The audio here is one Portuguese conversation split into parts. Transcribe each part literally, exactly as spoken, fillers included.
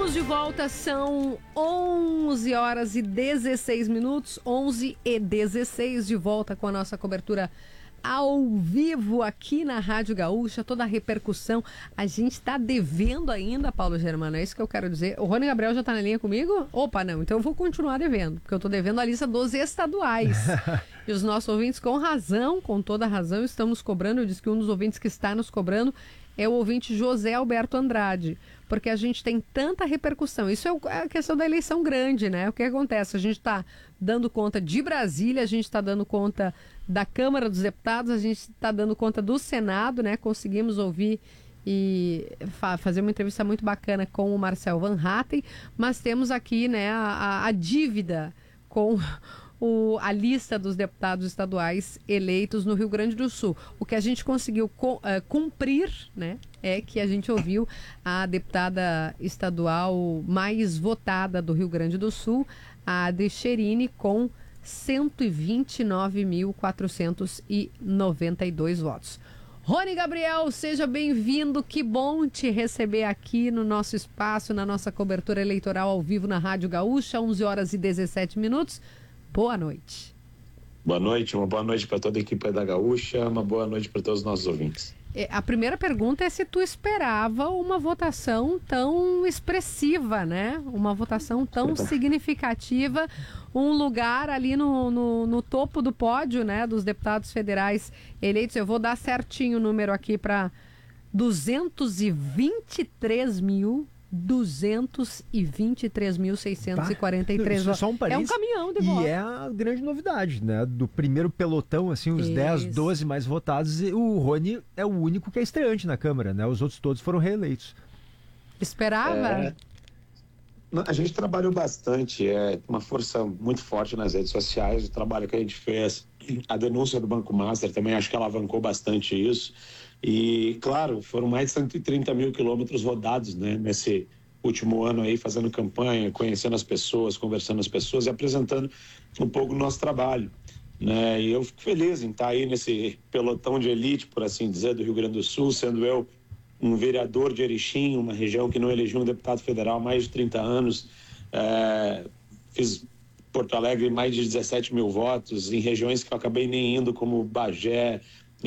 Estamos de volta, são onze horas e dezesseis minutos, onze e dezesseis, de volta com a nossa cobertura ao vivo aqui na Rádio Gaúcha, toda a repercussão. A gente está devendo ainda, Paulo Germano, é isso que eu quero dizer. O Rony Gabriel já está na linha comigo? Opa, não, então eu vou continuar devendo, porque eu estou devendo a lista dos estaduais. E os nossos ouvintes, com razão, com toda razão, estão nos cobrando. Eu disse que um dos ouvintes que está nos cobrando é o ouvinte José Alberto Andrade, porque a gente tem tanta repercussão. Isso é a questão da eleição grande, né? O que acontece? A gente está dando conta de Brasília, a gente está dando conta da Câmara dos Deputados, a gente está dando conta do Senado, né? Conseguimos ouvir e fa- fazer uma entrevista muito bacana com o Marcel Van Hatten, mas temos aqui, né, a, a, a dívida com O, a lista dos deputados estaduais eleitos no Rio Grande do Sul. O que a gente conseguiu co, uh, cumprir, né, é que a gente ouviu a deputada estadual mais votada do Rio Grande do Sul, a Adri Cherini, com cento e vinte e nove mil quatrocentos e noventa e dois votos. Rony Gabriel, seja bem-vindo, que bom te receber aqui no nosso espaço, na nossa cobertura eleitoral ao vivo na Rádio Gaúcha, onze horas e dezessete minutos. Boa noite. Boa noite, uma boa noite para toda a equipe da Gaúcha, uma boa noite para todos os nossos ouvintes. É, a primeira pergunta é se tu esperava uma votação tão expressiva, né? Uma votação tão significativa, um lugar ali no, no, no topo do pódio, né, dos deputados federais eleitos. Eu vou dar certinho o número aqui para duzentos e vinte e três mil duzentos e vinte e três mil seiscentos e quarenta e três votos. Só um é um caminhão de votos. E é a grande novidade, né? Do primeiro pelotão, assim, os Isso. dez, doze mais votados, o Rony é o único que é estreante na Câmara, né? Os outros todos foram reeleitos. Esperava? É, a gente trabalhou bastante, é uma força muito forte nas redes sociais, o trabalho que a gente fez, a denúncia do Banco Master também, acho que alavancou bastante isso. E, claro, foram mais de cento e trinta mil quilômetros rodados, né, nesse último ano aí, fazendo campanha, conhecendo as pessoas, conversando com as pessoas e apresentando um pouco o nosso trabalho, né? E eu fico feliz em estar aí nesse pelotão de elite, por assim dizer, do Rio Grande do Sul, sendo eu um vereador de Erechim, uma região que não elegeu um deputado federal há mais de trinta anos. É, fiz Porto Alegre mais de dezessete mil votos, em regiões que eu acabei nem indo, como Bagé,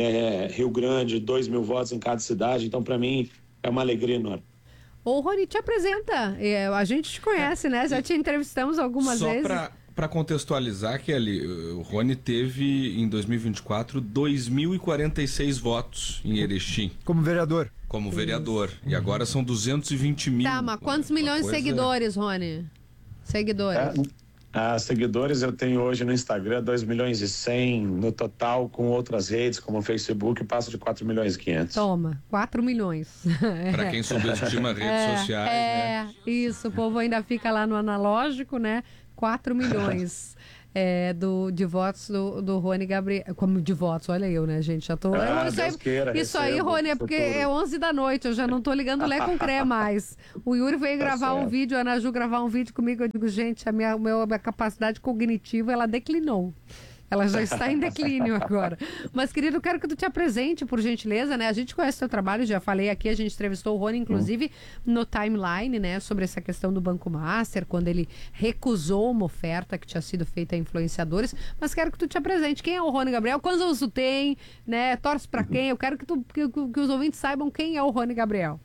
É, Rio Grande, dois mil votos em cada cidade. Então, para mim, é uma alegria enorme. Ô, Rony, te apresenta. É, a gente te conhece, né? Já te entrevistamos algumas Só vezes. Só para contextualizar, Kelly, o Rony teve, em dois mil e vinte e quatro, dois mil e quarenta e seis votos em Erechim. Como vereador. Como vereador. Isso. E agora são duzentos e vinte mil. Tá, mas quantos milhões de seguidores, Rony? Seguidores. É. Ah, seguidores eu tenho hoje no Instagram dois milhões e cem, no total com outras redes como o Facebook passa de quatro milhões e quinhentos. Toma, quatro milhões. Para quem subestima redes é, sociais, é, né? Isso, o povo ainda fica lá no analógico, né? quatro milhões é, do, de votos do, do Rony Gabriel. Como de votos, olha eu, né, gente? Já tô. Ah, eu, isso Deus aí, queira, isso aí, recebo, Rony, é porque futuro. é onze da noite, eu já não tô ligando Lé com Cré mais. O Yuri veio Tá gravar certo. um vídeo, a Ana Ju gravar um vídeo comigo, eu digo, gente, a minha, a minha, a minha capacidade cognitiva, ela declinou. Ela já está em declínio agora. Mas, querido, eu quero que tu te apresente, por gentileza, né? A gente conhece o teu trabalho, já falei aqui, a gente entrevistou o Rony, inclusive, hum. no Timeline, né? Sobre essa questão do Banco Master, quando ele recusou uma oferta que tinha sido feita a influenciadores. Mas quero que tu te apresente. Quem é o Rony Gabriel? Quantos anos tu tem? Né? Torce pra quem? Eu quero que, tu, que, que os ouvintes saibam quem é o Rony Gabriel.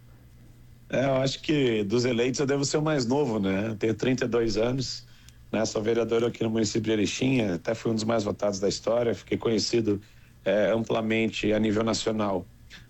É, eu acho que dos eleitos eu devo ser o mais novo, né? Eu tenho trinta e dois anos. Né, sou vereador aqui no município de Erechim, até fui um dos mais votados da história, fiquei conhecido é, amplamente a nível nacional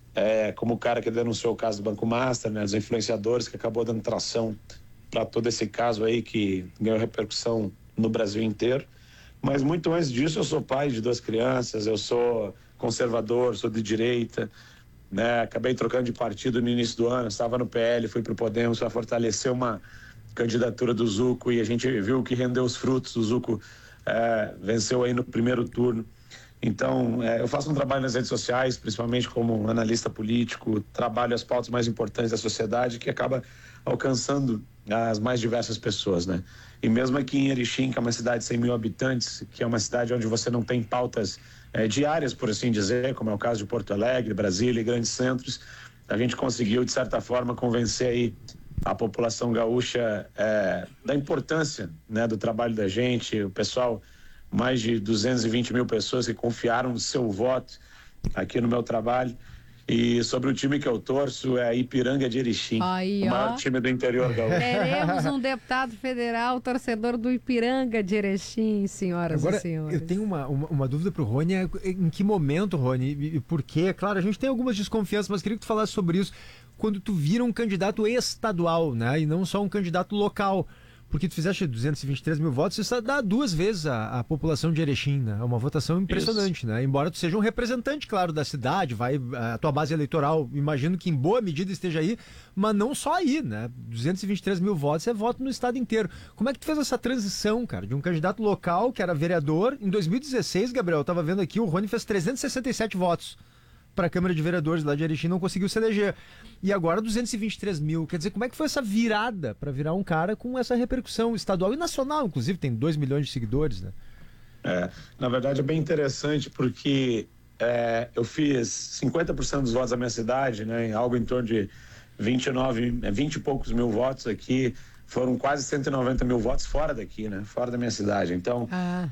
é, como o cara que denunciou o caso do Banco Master, né, dos influenciadores, que acabou dando tração para todo esse caso aí que ganhou repercussão no Brasil inteiro. Mas muito antes disso eu sou pai de duas crianças, eu sou conservador, sou de direita, né, acabei trocando de partido no início do ano, estava no P L, fui para o Podemos para fortalecer uma candidatura do Zuco e a gente viu que rendeu os frutos. O Zuco é, venceu aí no primeiro turno. Então, é, eu faço um trabalho nas redes sociais, principalmente como analista político, trabalho as pautas mais importantes da sociedade, que acaba alcançando as mais diversas pessoas, né? E mesmo aqui em Erechim, que é uma cidade de cem mil habitantes, que é uma cidade onde você não tem pautas é, diárias, por assim dizer, como é o caso de Porto Alegre, Brasília e grandes centros, a gente conseguiu, de certa forma, convencer aí a população gaúcha é, da importância, né, do trabalho da gente, o pessoal, mais de duzentas e vinte mil pessoas que confiaram o seu voto aqui no meu trabalho. E sobre o time que eu torço é a Ipiranga de Erechim, Aí, o maior ó. time do interior gaúcho. Teremos um deputado federal, torcedor do Ipiranga de Erechim, senhoras Agora, e senhores. eu tenho uma, uma, uma dúvida pro Rony, é em que momento, Rony, e, e por quê? Claro, a gente tem algumas desconfianças, mas queria que tu falasse sobre isso, quando tu vira um candidato estadual, né, e não só um candidato local, porque tu fizeste duzentos e vinte e três mil votos, isso dá duas vezes a, a população de Erechim, né? É uma votação impressionante, isso. Né? Embora tu seja um representante, claro, da cidade, vai a tua base eleitoral, imagino que em boa medida esteja aí, mas não só aí, né? duzentos e vinte e três mil votos é voto no estado inteiro. Como é que tu fez essa transição, cara, de um candidato local, que era vereador, em dois mil e dezesseis, Gabriel, eu tava vendo aqui, o Rony fez trezentos e sessenta e sete votos para a Câmara de Vereadores lá de Erechim, não conseguiu se eleger. E agora duzentos e vinte e três mil. Quer dizer, como é que foi essa virada para virar um cara com essa repercussão estadual e nacional, inclusive, tem dois milhões de seguidores, né? É, na verdade é bem interessante porque é, eu fiz cinquenta por cento dos votos da minha cidade, né, algo em torno de vinte e nove, vinte e poucos mil votos aqui, foram quase cento e noventa mil votos fora daqui, né, fora da minha cidade. Então,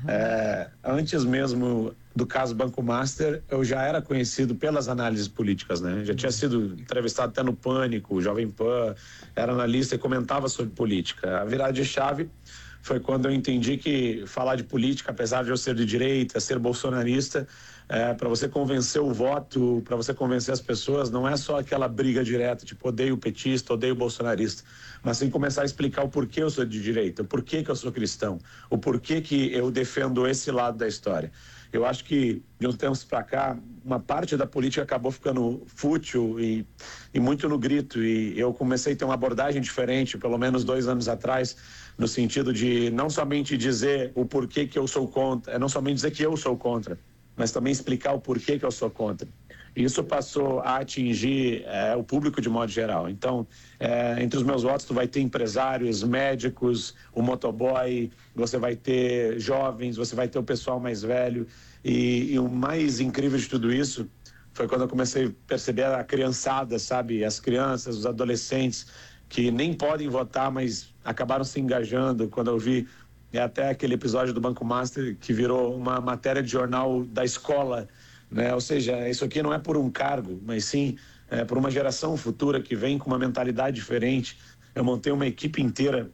é, antes mesmo do caso Banco Master, eu já era conhecido pelas análises políticas, né? Já tinha sido entrevistado até no Pânico, Jovem Pan, era analista e comentava sobre política. A virada de chave foi quando eu entendi que falar de política, apesar de eu ser de direita, ser bolsonarista, é, para você convencer o voto, para você convencer as pessoas, não é só aquela briga direta, tipo, odeio o petista, odeio o bolsonarista, mas sim começar a explicar o porquê eu sou de direita, o porquê que eu sou cristão, o porquê que eu defendo esse lado da história. Eu acho que, de uns tempos para cá, uma parte da política acabou ficando fútil e, e muito no grito. E eu comecei a ter uma abordagem diferente, pelo menos dois anos atrás, no sentido de não somente dizer o porquê que eu sou contra, é não somente dizer que eu sou contra, mas também explicar o porquê que eu sou contra. Isso passou a atingir é, o público de modo geral. Então, é, entre os meus votos, tu vai ter empresários, médicos, o motoboy, você vai ter jovens, você vai ter o pessoal mais velho. E, e o mais incrível de tudo isso foi quando eu comecei a perceber a criançada, sabe? As crianças, os adolescentes, que nem podem votar, mas acabaram se engajando. Quando eu vi é, até aquele episódio do Banco Master, que virou uma matéria de jornal da escola, né? Ou seja, isso aqui não é por um cargo, mas sim é, por uma geração futura que vem com uma mentalidade diferente. Eu montei uma equipe inteira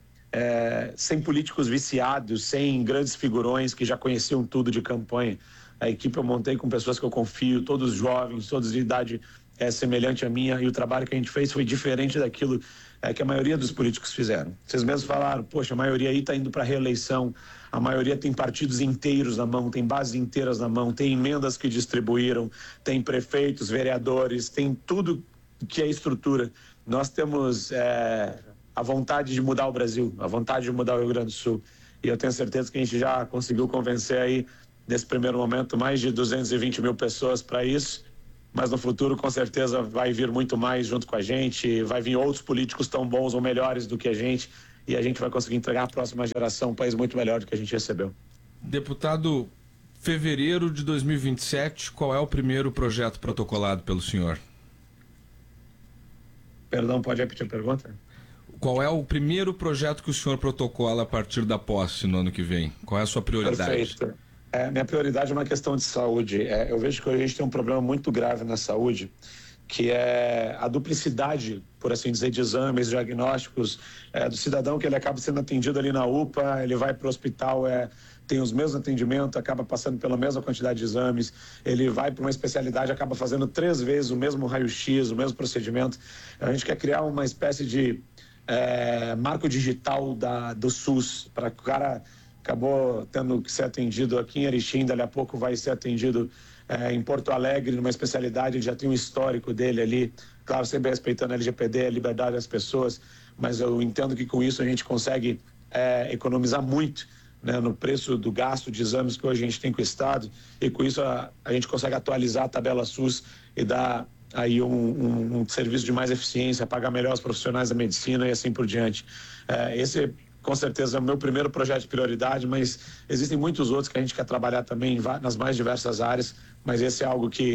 é, sem políticos viciados, sem grandes figurões que já conheciam tudo de campanha. A equipe eu montei com pessoas que eu confio, todos jovens, todos de idade é, semelhante à minha, e o trabalho que a gente fez foi diferente daquilo é, que a maioria dos políticos fizeram. Vocês mesmos falaram, poxa, a maioria aí está indo para a reeleição, a maioria tem partidos inteiros na mão, tem bases inteiras na mão, tem emendas que distribuíram, tem prefeitos, vereadores, tem tudo que é estrutura. Nós temos é, a vontade de mudar o Brasil, a vontade de mudar o Rio Grande do Sul, e eu tenho certeza que a gente já conseguiu convencer aí, nesse primeiro momento, mais de duzentas e vinte mil pessoas para isso, mas no futuro com certeza vai vir muito mais junto com a gente, vai vir outros políticos tão bons ou melhores do que a gente, e a gente vai conseguir entregar à próxima geração um país muito melhor do que a gente recebeu. Deputado, fevereiro de dois mil e vinte e sete, qual é o primeiro projeto protocolado pelo senhor? Perdão, pode repetir a pergunta? Qual é o primeiro projeto que o senhor protocola a partir da posse no ano que vem? Qual é a sua prioridade? Perfeito. É, minha prioridade é uma questão de saúde. É, eu vejo que hoje a gente tem um problema muito grave na saúde, que é a duplicidade, por assim dizer, de exames, diagnósticos, é, do cidadão, que ele acaba sendo atendido ali na U P A, ele vai para o hospital, é, tem os mesmos atendimentos, acaba passando pela mesma quantidade de exames, ele vai para uma especialidade, acaba fazendo três vezes o mesmo raio-x, o mesmo procedimento. A gente quer criar uma espécie de é, marco digital da, do SUS, para que o cara acabou tendo que ser atendido aqui em Erechim, dali a pouco vai ser atendido é, em Porto Alegre, numa especialidade, ele já tem um histórico dele ali, claro, sempre respeitando a L G P D, a liberdade das pessoas, mas eu entendo que com isso a gente consegue é, economizar muito, né, no preço do gasto de exames que hoje a gente tem com o Estado, e com isso a, a gente consegue atualizar a tabela SUS e dar aí um, um, um serviço de mais eficiência, pagar melhor os profissionais da medicina e assim por diante. É, esse com certeza é o meu primeiro projeto de prioridade, mas existem muitos outros que a gente quer trabalhar também nas mais diversas áreas, mas esse é algo que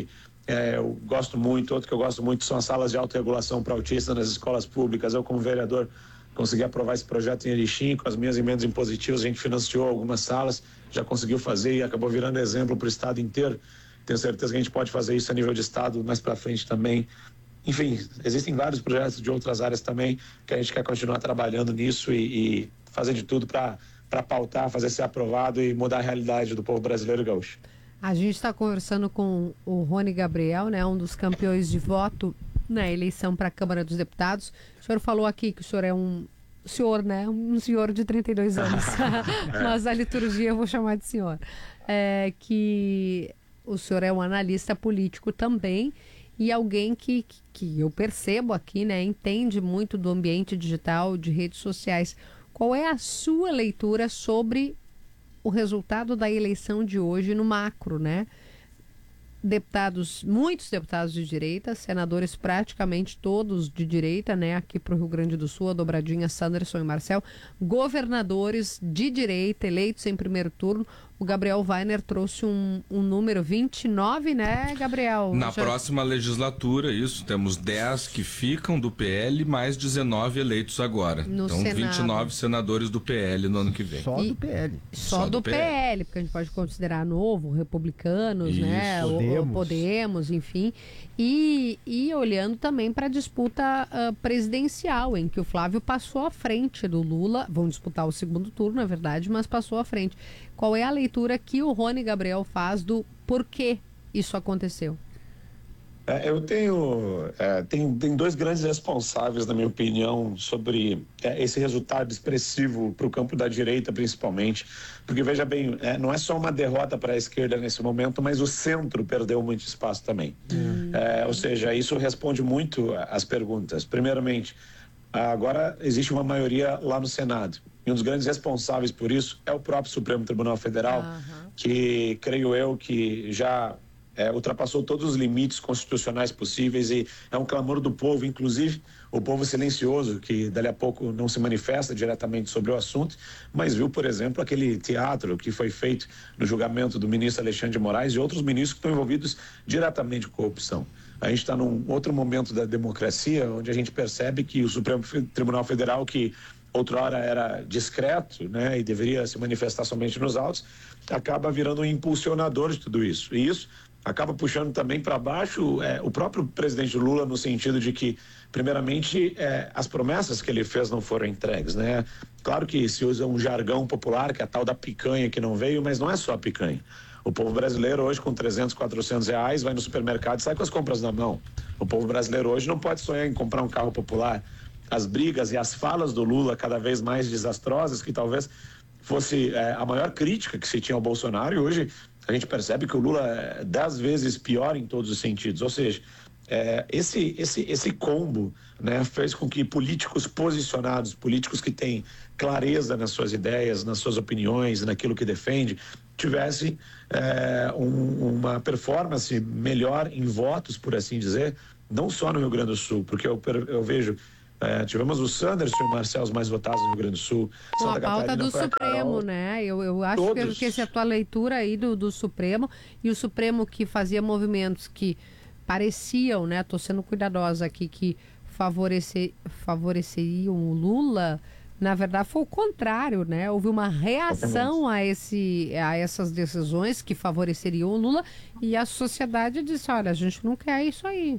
é, eu gosto muito, outro que eu gosto muito são as salas de autorregulação para autistas nas escolas públicas. Eu, como vereador, consegui aprovar esse projeto em Erechim, com as minhas emendas impositivas, a gente financiou algumas salas, já conseguiu fazer e acabou virando exemplo para o estado inteiro. Tenho certeza que a gente pode fazer isso a nível de estado mais para frente também. Enfim, existem vários projetos de outras áreas também que a gente quer continuar trabalhando nisso e, e fazer de tudo para para pautar, fazer ser aprovado e mudar a realidade do povo brasileiro e gaúcho. A gente está conversando com o Rony Gabriel, né, um dos campeões de voto na eleição para a Câmara dos Deputados. O senhor falou aqui que o senhor é um senhor, né, um senhor de trinta e dois anos, mas a liturgia eu vou chamar de senhor. É, que o senhor é um analista político também e alguém que, que, que eu percebo aqui, né, entende muito do ambiente digital, de redes sociais. Qual é a sua leitura sobre o resultado da eleição de hoje no macro, né? Deputados, muitos deputados de direita, senadores praticamente todos de direita, né? Aqui para o Rio Grande do Sul, a dobradinha Sanderson e Marcel, governadores de direita eleitos em primeiro turno. O Gabriel Weiner trouxe um, um número vinte e nove, né, Gabriel? Na Já... próxima legislatura, isso, temos dez que ficam do P L, mais dezenove eleitos agora. No então, Senado. vinte e nove senadores do P L no ano que vem. Só E... do P L. Só, Só do, do P P L. P L, porque a gente pode considerar novo, republicanos, Isso. né? Podemos. O, o Podemos, enfim. E, e olhando também para a disputa uh, presidencial, em que o Flávio passou à frente do Lula. Vão disputar o segundo turno, na verdade, mas passou à frente. Qual é a leitura que o Rony Gabriel faz do porquê isso aconteceu? É, eu tenho, é, tem, tem dois grandes responsáveis, na minha opinião, sobre é, esse resultado expressivo para o campo da direita, principalmente. Porque, veja bem, é, não é só uma derrota para a esquerda nesse momento, mas o centro perdeu muito espaço também. Hum. É, ou seja, isso responde muito às perguntas. Primeiramente, agora existe uma maioria lá no Senado. E um dos grandes responsáveis por isso é o próprio Supremo Tribunal Federal, uhum. que, creio eu, que já é, ultrapassou todos os limites constitucionais possíveis e é um clamor do povo, inclusive o povo silencioso, que dali a pouco não se manifesta diretamente sobre o assunto, mas viu, por exemplo, aquele teatro que foi feito no julgamento do ministro Alexandre de Moraes e outros ministros que estão envolvidos diretamente com corrupção. A gente está num outro momento da democracia, onde a gente percebe que o Supremo Tribunal Federal, que outrora era discreto, né, e deveria se manifestar somente nos autos, acaba virando um impulsionador de tudo isso. E isso acaba puxando também para baixo é, o próprio presidente Lula, no sentido de que, primeiramente, é, as promessas que ele fez não foram entregues, né? Claro que se usa um jargão popular, que é a tal da picanha que não veio, mas não é só a picanha. O povo brasileiro hoje, com trezentos, quatrocentos reais, vai no supermercado e sai com as compras na mão. O povo brasileiro hoje não pode sonhar em comprar um carro popular. As brigas e as falas do Lula cada vez mais desastrosas, que talvez fosse é, a maior crítica que se tinha ao Bolsonaro, e hoje a gente percebe que o Lula é dez vezes pior em todos os sentidos. Ou seja, é, esse, esse, esse combo, né, fez com que políticos posicionados, políticos que têm clareza nas suas ideias, nas suas opiniões, naquilo que defende, tivessem é, um, uma performance melhor em votos, por assim dizer, não só no Rio Grande do Sul, porque eu, eu vejo... É, tivemos o Sanderson e o Marcel os mais votados no Rio Grande do Sul. Com Santa a pauta Catarina do Supremo, né? Eu, eu acho Todos. que essa é a tua leitura aí do, do Supremo, e o Supremo que fazia movimentos que pareciam, né? Tô sendo cuidadosa aqui, que favorecer, favoreceriam o Lula, na verdade foi o contrário, né? Houve uma reação a, esse, a essas decisões que favoreceriam o Lula, e a sociedade disse, olha, a gente não quer isso aí.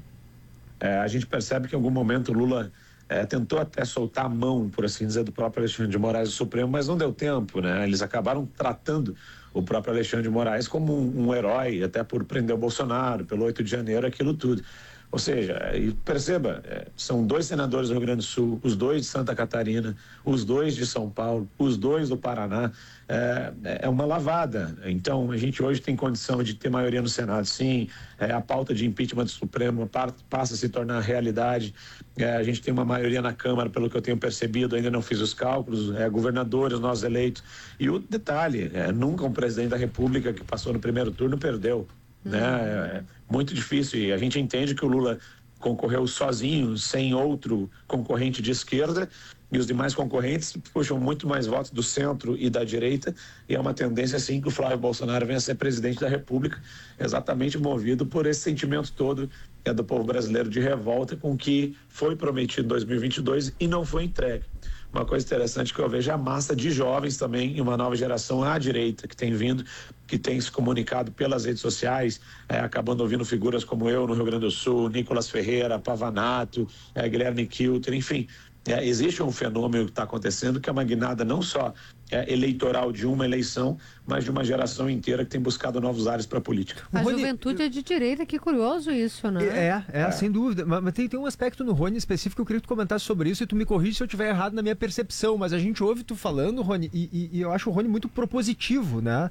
É, a gente percebe que em algum momento o Lula É, tentou até soltar a mão, por assim dizer, do próprio Alexandre de Moraes do Supremo, mas não deu tempo, né? Eles acabaram tratando o próprio Alexandre de Moraes como um, um herói, até por prender o Bolsonaro, pelo oito de janeiro, aquilo tudo. Ou seja, perceba, é, são dois senadores do Rio Grande do Sul, os dois de Santa Catarina, os dois de São Paulo, os dois do Paraná. É, é uma lavada. Então, a gente hoje tem condição de ter maioria no Senado, sim. É, a pauta de impeachment do Supremo passa a se tornar realidade. É, a gente tem uma maioria na Câmara, pelo que eu tenho percebido, ainda não fiz os cálculos, é, governadores, nós eleitos. E o detalhe, é, nunca um presidente da República que passou no primeiro turno perdeu. Né? É muito difícil, e a gente entende que o Lula concorreu sozinho, sem outro concorrente de esquerda, e os demais concorrentes puxam muito mais votos do centro e da direita, e é uma tendência, assim, que o Flávio Bolsonaro venha a ser presidente da República, exatamente movido por esse sentimento todo é, do povo brasileiro de revolta com o que foi prometido em dois mil e vinte e dois e não foi entregue. Uma coisa interessante que eu vejo é a massa de jovens também, e uma nova geração à direita que tem vindo, que tem se comunicado pelas redes sociais, é, acabando ouvindo figuras como eu no Rio Grande do Sul, Nicolas Ferreira, Pavanato, é, Guilherme Kilter, enfim. É, existe um fenômeno que está acontecendo que é uma guinada não só é, eleitoral de uma eleição, mas de uma geração inteira que tem buscado novos ares para a política. A Rony, juventude é de direita, que curioso isso, né? É, é, é. sem dúvida. Mas, mas tem, tem um aspecto no Rony específico que eu queria que tu comentasse sobre isso e tu me corrige se eu estiver errado na minha percepção, mas a gente ouve tu falando, Rony, e, e, e eu acho o Rony muito propositivo, né?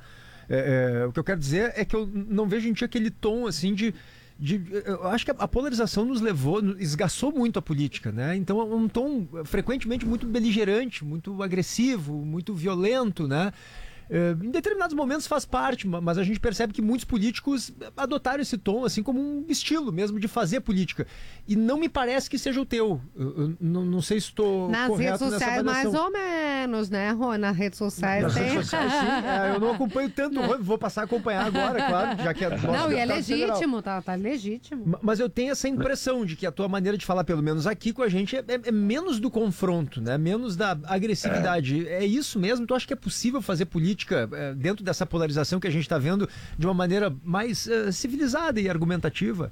É, é, o que eu quero dizer é que eu não vejo em ti aquele tom assim de... De, eu acho que a polarização nos levou, esgaçou muito a política, né? Então é um tom frequentemente muito beligerante, muito agressivo, muito violento, né? Em determinados momentos faz parte, mas a gente percebe que muitos políticos adotaram esse tom assim como um estilo mesmo de fazer política. E não me parece que seja o teu. Eu, eu, não, não sei se estou Nas correto redes sociais, nessa mais ou menos, né, Rony? Nas redes sociais Nas tem... redes sociais, sim. É, eu não acompanho tanto o Rony, vou passar a acompanhar agora, claro, já que é nosso Não, e é deputado federal. legítimo, tá, tá legítimo. Mas eu tenho essa impressão de que a tua maneira de falar, pelo menos aqui com a gente, é, é menos do confronto, né? Menos da agressividade. É, é isso mesmo? Tu acha que é possível fazer política é, dentro dessa polarização que a gente está vendo de uma maneira mais uh, civilizada e argumentativa?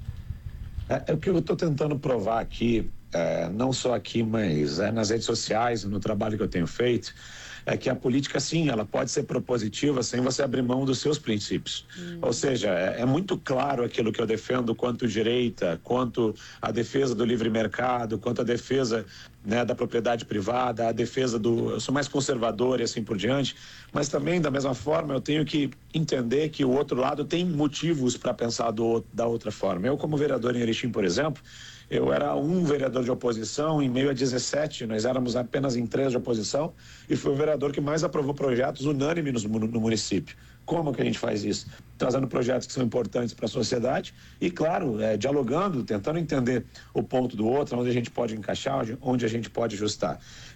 É, é o que eu estou tentando provar aqui, é, não só aqui, mas é, nas redes sociais, no trabalho que eu tenho feito, é que a política, sim, ela pode ser propositiva sem você abrir mão dos seus princípios. Hum. Ou seja, é, é muito claro aquilo que eu defendo quanto direita, quanto a defesa do livre mercado, quanto a defesa, né, da propriedade privada, a defesa do... Eu sou mais conservador e assim por diante, mas também, da mesma forma, eu tenho que entender que o outro lado tem motivos para pensar do, da outra forma. Eu, como vereador em Erechim, por exemplo, eu era um vereador de oposição em meio a dezessete, nós éramos apenas em três de oposição, e fui o vereador que mais aprovou projetos unânimes no, no município. Como que a gente faz isso? Trazendo projetos que são importantes para a sociedade e, claro, é, dialogando, tentando entender o ponto do outro, onde a gente pode encaixar, onde a gente pode ajustar.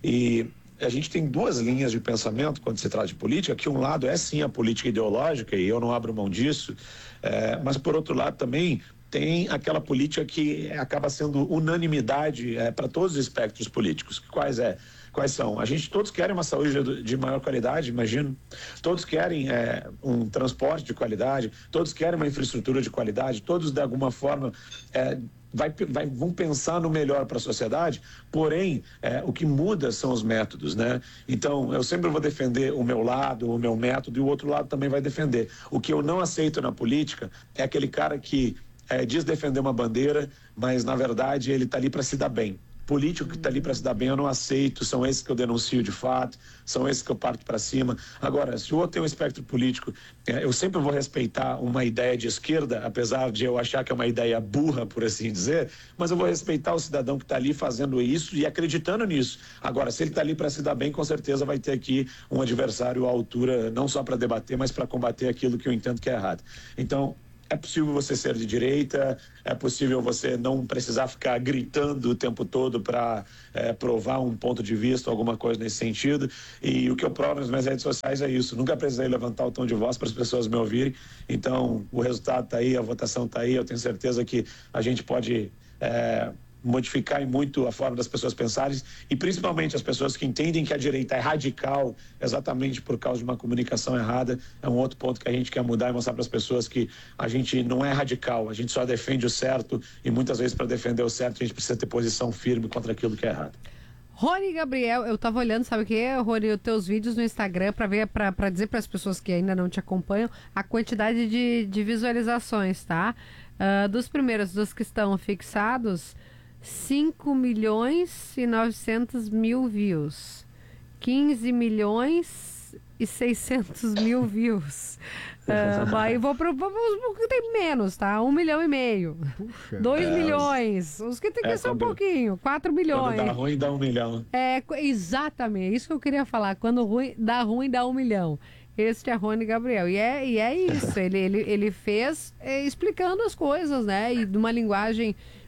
E a gente tem duas linhas de pensamento quando se trata de política, que um lado é sim a política ideológica, e eu não abro mão disso, é, mas por outro lado também tem aquela política que acaba sendo unanimidade é, para todos os espectros políticos. Quais é? Quais são? A gente, todos querem uma saúde de, de maior qualidade, imagino. Todos querem é, um transporte de qualidade, todos querem uma infraestrutura de qualidade, todos de alguma forma é, vai, vai, vão pensar no melhor para a sociedade, porém, é, o que muda são os métodos, né? Então, eu sempre vou defender o meu lado, o meu método, e o outro lado também vai defender. O que eu não aceito na política é aquele cara que É, diz defender uma bandeira, mas na verdade ele está ali para se dar bem. Político que está ali para se dar bem eu não aceito, são esses que eu denuncio de fato, são esses que eu parto para cima. Agora, se o outro tem um espectro político, é, eu sempre vou respeitar uma ideia de esquerda, apesar de eu achar que é uma ideia burra, por assim dizer, mas eu vou respeitar o cidadão que está ali fazendo isso e acreditando nisso. Agora, se ele está ali para se dar bem, com certeza vai ter aqui um adversário à altura, não só para debater, mas para combater aquilo que eu entendo que é errado. Então, é possível você ser de direita, é possível você não precisar ficar gritando o tempo todo para é, provar um ponto de vista, alguma coisa nesse sentido. E o que eu provo nas minhas redes sociais é isso. Nunca precisei levantar o tom de voz para as pessoas me ouvirem. Então, o resultado está aí, a votação está aí. Eu tenho certeza que a gente pode é, modificar em muito a forma das pessoas pensarem, e principalmente as pessoas que entendem que a direita é radical exatamente por causa de uma comunicação errada. É um outro ponto que a gente quer mudar e mostrar para as pessoas que a gente não é radical, a gente só defende o certo, e muitas vezes para defender o certo a gente precisa ter posição firme contra aquilo que é errado. Rony Gabriel, eu tava olhando, sabe o que, Rony, os teus vídeos no Instagram para ver, para dizer para as pessoas que ainda não te acompanham a quantidade de, de visualizações, tá? Uh, dos primeiros, dos que estão fixados, cinco milhões e novecentos mil views, quinze milhões e seiscentos mil views. Uh, aí vou para os que tem menos, tá? Um milhão e meio. Puxa, dois é, milhões. Os que tem que é, ser um pouquinho. Quatro milhões. Quando dá ruim, dá um milhão. É, exatamente. Isso que eu queria falar. Quando ruim, dá ruim, dá um milhão. Esse é Rony Gabriel. E é, e é isso. ele, ele, ele fez é, explicando as coisas, né? E de uma linguagem